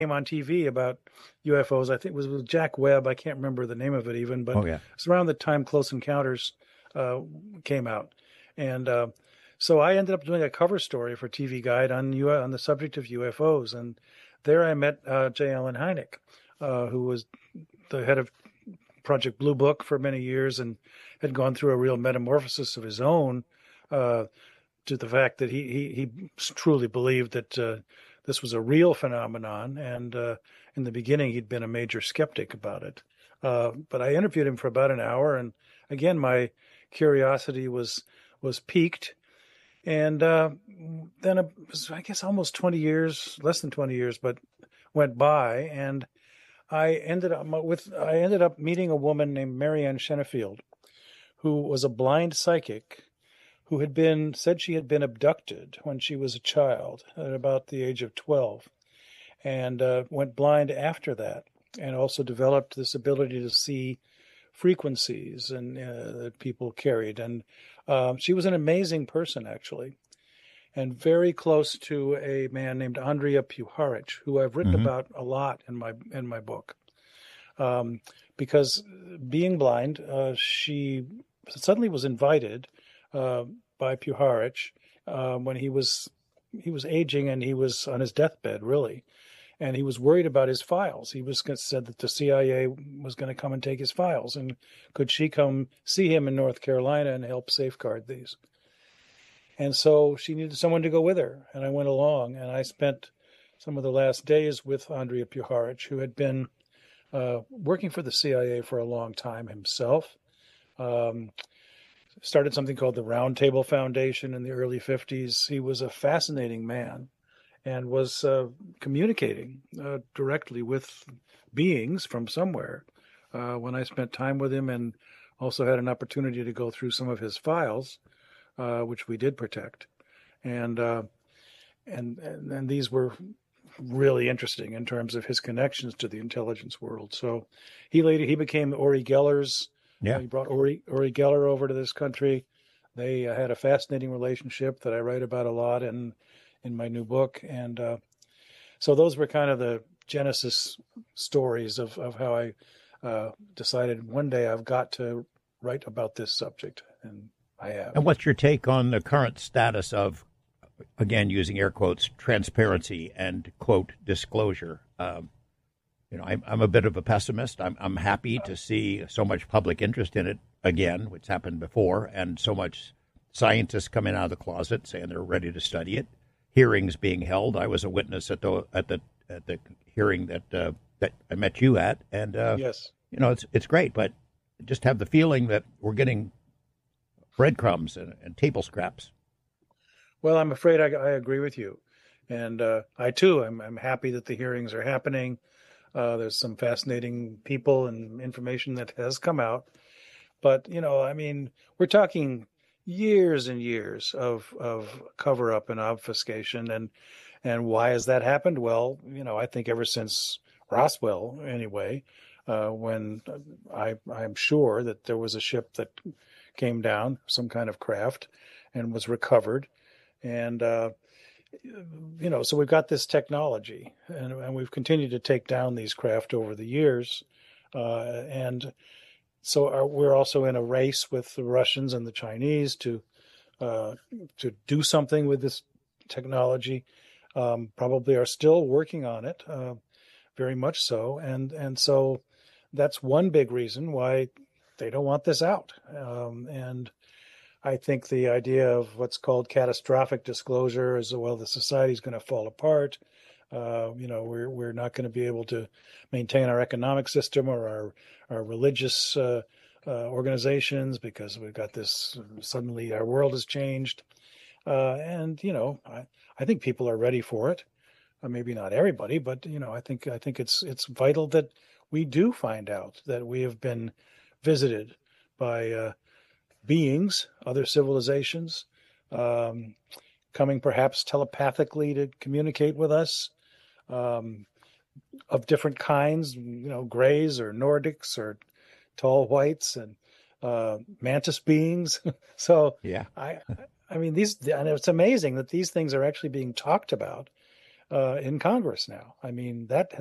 came on TV about UFOs. I think it was with Jack Webb. I can't remember the name of it even, but Oh, yeah. it's around the time Close Encounters came out. And so I ended up doing a cover story for TV Guide on the subject of UFOs. And there I met J. Allen Hynek, who was the head of Project Blue Book for many years and had gone through a real metamorphosis of his own to the fact that he truly believed that this was a real phenomenon. And in the beginning, he'd been a major skeptic about it. But I interviewed him for about an hour. And again, my curiosity was piqued. And then it was, I guess, almost 20 years, less than 20 years, but went by. And I ended up meeting a woman named Marianne Shenefield, who was a blind psychic who said she had been abducted when she was a child at about the age of 12 and went blind after that, and also developed this ability to see frequencies and that people carried. And she was an amazing person, actually, and very close to a man named Andrija Puharich, who I've written about a lot in my book. Because being blind, she suddenly was invited by Puharich when he was aging and he was on his deathbed, really, and he was worried about his files. He said that the CIA was going to come and take his files, and could she come see him in North Carolina and help safeguard these? And so she needed someone to go with her, and I went along, and I spent some of the last days with Andrija Puharich, who had been working for the CIA for a long time himself. Started something called the Round Table Foundation in the early 50s. He was a fascinating man and was communicating directly with beings from somewhere. When I spent time with him and also had an opportunity to go through some of his files, which we did protect. And these were really interesting in terms of his connections to the intelligence world. So he became Uri Geller's. He brought Uri Geller over to this country. They had a fascinating relationship that I write about a lot in my new book. And so those were kind of the genesis stories of how I decided one day I've got to write about this subject, and I have. And what's your take on the current status of, again, using air quotes, transparency and, quote, disclosure? I'm a bit of a pessimist. I'm happy to see so much public interest in it again, which happened before, and so much scientists coming out of the closet saying they're ready to study it. Hearings being held. I was a witness at the hearing that I met you at, and yes, it's great, but just have the feeling that we're getting breadcrumbs and table scraps. Well, I'm afraid I agree with you, and I too I'm happy that the hearings are happening. There's some fascinating people and information that has come out. But, we're talking years and years of cover up and obfuscation. And why has that happened? Well, I think ever since Roswell, anyway, when I'm sure that there was a ship that came down, some kind of craft, and was recovered. And so we've got this technology, and we've continued to take down these craft over the years. And so we're also in a race with the Russians and the Chinese to do something with this technology. Probably are still working on it, very much so. And so that's one big reason why they don't want this out. And I think the idea of what's called catastrophic disclosure is, well, the society is going to fall apart. We're not going to be able to maintain our economic system or our religious organizations because we've got this. Suddenly, our world has changed, and I think people are ready for it. Maybe not everybody, but I think it's vital that we do find out that we have been visited by beings, other civilizations, coming perhaps telepathically to communicate with us, of different kinds, grays or Nordics or tall whites and mantis beings. So yeah, I mean, and it's amazing that these things are actually being talked about in Congress now. I mean, that